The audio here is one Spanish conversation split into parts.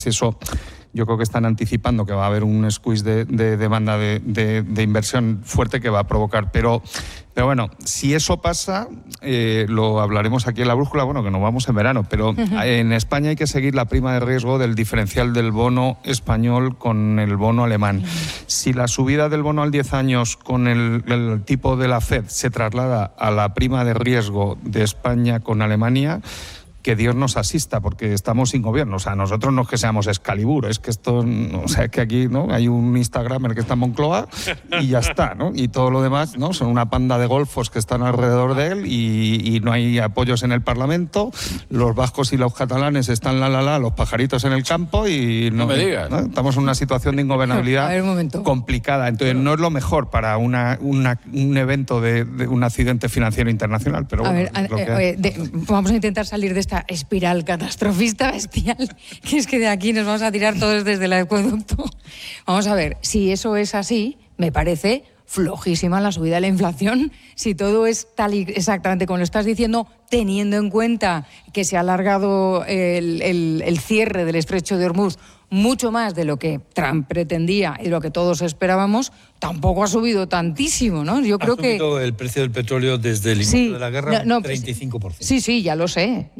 Eso yo creo que están anticipando que va a haber un squeeze de demanda de inversión fuerte que va a provocar. Pero bueno, si eso pasa, lo hablaremos aquí en La Brújula, bueno, que nos vamos en verano, pero en España hay que seguir la prima de riesgo del diferencial del bono español con el bono alemán. Si la subida del bono al 10 años con el tipo de la FED se traslada a la prima de riesgo de España con Alemania, que Dios nos asista, porque estamos sin gobierno. O sea, nosotros no es que seamos Excalibur, es que esto, o sea, es que aquí, ¿no?, hay un Instagramer que está en Moncloa y ya está, ¿no? Y todo lo demás, ¿no?, son una panda de golfos que están alrededor de él y no hay apoyos en el Parlamento. Los vascos y los catalanes están los pajaritos en el campo y no me digas, ¿no? Estamos en una situación de ingobernabilidad complicada. Entonces, no es lo mejor para un evento de un accidente financiero internacional. Pero bueno, vamos a intentar salir de esta espiral catastrofista bestial, que es que de aquí nos vamos a tirar todos desde el acueducto. Vamos a ver, si eso es así, me parece flojísima la subida de la inflación. Si todo es tal y exactamente como lo estás diciendo, teniendo en cuenta que se ha alargado el cierre del estrecho de Hormuz mucho más de lo que Trump pretendía y lo que todos esperábamos, tampoco ha subido tantísimo, ¿no? Yo creo que... Ha subido el precio del petróleo desde el inicio de la guerra un 35%. Sí, ya lo sé.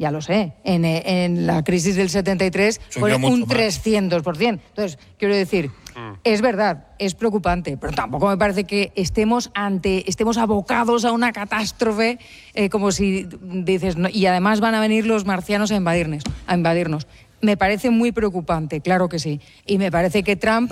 En la crisis del 73 fue un 300%. Entonces, quiero decir, es verdad, es preocupante, pero tampoco me parece que estemos abocados a una catástrofe, como si dices, no, y además van a venir los marcianos a invadirnos. Me parece muy preocupante, claro que sí. Y me parece que Trump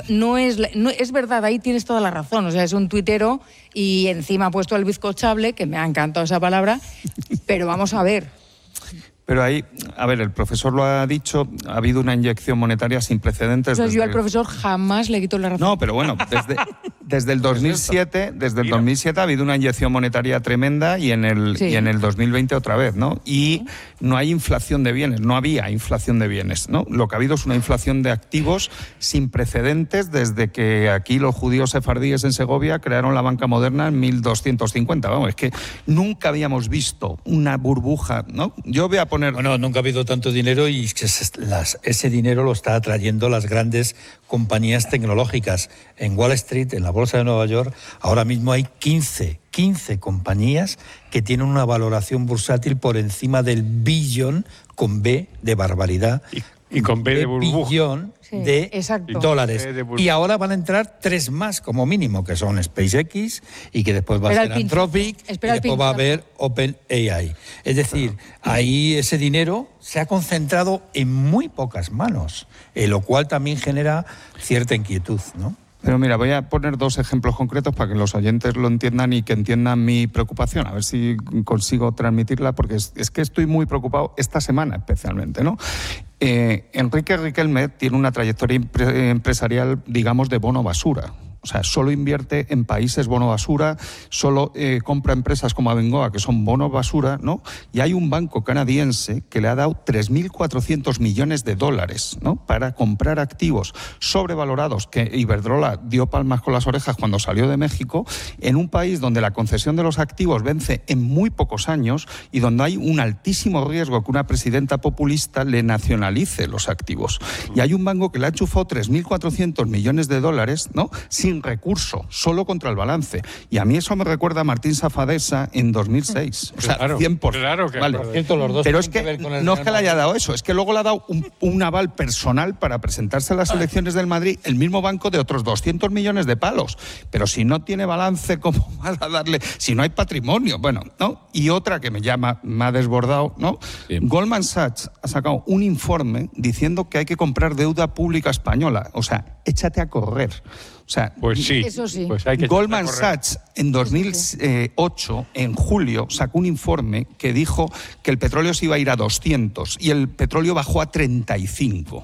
es verdad, ahí tienes toda la razón. O sea, es un tuitero y encima ha puesto el bizcochable, que me ha encantado esa palabra, pero vamos a ver. Pero ahí, a ver, el profesor lo ha dicho, ha habido una inyección monetaria sin precedentes. O sea, yo al profesor jamás le quito la razón. No, pero bueno, desde el 2007, ha habido una inyección monetaria tremenda y en el 2020 otra vez, ¿no? Y no hay inflación de bienes, no había inflación de bienes, ¿no? Lo que ha habido es una inflación de activos sin precedentes desde que aquí los judíos sefardíes en Segovia crearon la banca moderna en 1250. Vamos, es que nunca habíamos visto una burbuja, ¿no? Yo voy a poner... Bueno, nunca ha habido tanto dinero y ese dinero lo está atrayendo las grandes compañías tecnológicas. En Wall Street, en la bolsa de Nueva York, ahora mismo hay 15 compañías que tienen una valoración bursátil por encima del billón, con B de barbaridad. Y con B de burbuja. Billón de dólares. Y ahora van a entrar 3 más como mínimo, que son SpaceX y que después va a ser Anthropic y después va a haber OpenAI. Es decir, ahí ese dinero se ha concentrado en muy pocas manos, lo cual también genera cierta inquietud, ¿no? Pero mira, voy a poner 2 ejemplos concretos para que los oyentes lo entiendan y que entiendan mi preocupación, a ver si consigo transmitirla, porque es que estoy muy preocupado esta semana especialmente, ¿no? Enrique Riquelme tiene una trayectoria empresarial, digamos, de bono basura. O sea, solo invierte en países bono basura, solo compra empresas como Abengoa, que son bono basura, ¿no? Y hay un banco canadiense que le ha dado 3.400 millones de dólares, ¿no?, para comprar activos sobrevalorados, que Iberdrola dio palmas con las orejas cuando salió de México, en un país donde la concesión de los activos vence en muy pocos años y donde hay un altísimo riesgo que una presidenta populista le nacionalice los activos. Y hay un banco que le ha enchufado 3.400 millones de dólares, ¿no?, sin recurso, solo contra el balance. Y a mí eso me recuerda a Martín Safadesa en 2006. O sea, claro, 100%. Claro que vale. Por cierto, los dos. Pero es que no es que le haya dado eso, es que luego le ha dado un aval personal para presentarse a las elecciones del Madrid, el mismo banco, de otros 200 millones de palos. Pero si no tiene balance, ¿cómo vas a darle? Si no hay patrimonio, bueno, ¿no? Y otra que me ha desbordado, ¿no? Sí. Goldman Sachs ha sacado un informe diciendo que hay que comprar deuda pública española. O sea, échate a correr. O sea, pues sí, eso sí. Pues hay que Goldman Sachs en 2008, en julio, sacó un informe que dijo que el petróleo se iba a ir a 200 y el petróleo bajó a 35.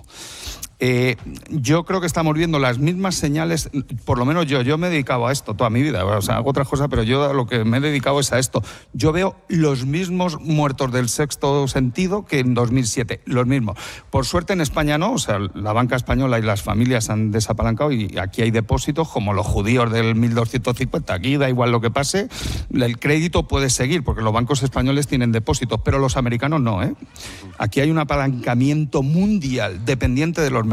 Yo creo que estamos viendo las mismas señales, por lo menos yo me he dedicado a esto toda mi vida, o sea, hago otras cosas, pero yo a lo que me he dedicado es a esto. Yo veo los mismos muertos del sexto sentido que en 2007, los mismos. Por suerte en España no, o sea, la banca española y las familias han desapalancado y aquí hay depósitos como los judíos del 1250, aquí da igual lo que pase, el crédito puede seguir porque los bancos españoles tienen depósitos, pero los americanos no, ¿eh? Aquí hay un apalancamiento mundial dependiente de los